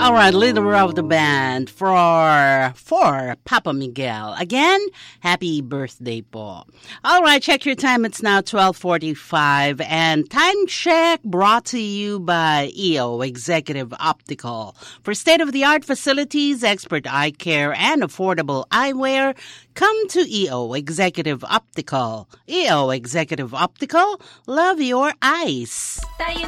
All right, leader of the band for Papa Miguel. Again, happy birthday po. All right, check your time. It's now 12:45 and time check brought to you by EO Executive Optical. For state-of-the-art facilities, expert eye care, and affordable eyewear, come to EO Executive Optical. EO Executive Optical, love your eyes.